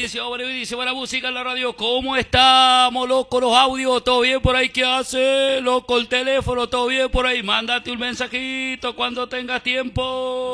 buenísima la música en la radio. ¿Cómo estamos, loco? Los audios, ¿todo bien por ahí? ¿Qué hace, loco? El teléfono, ¿todo bien por ahí? Mándate un mensajito cuando tengas tiempo.